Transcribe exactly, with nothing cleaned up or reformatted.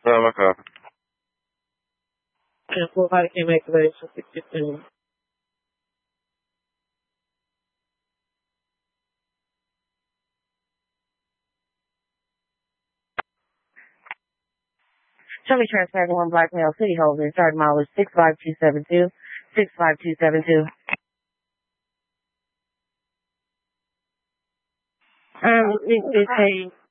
Oh, my God. And full body cam activation sixty-two. Show me transfer to one black male city holder. Starting mileage six five two seven two. six five two seven two. Um, it, it say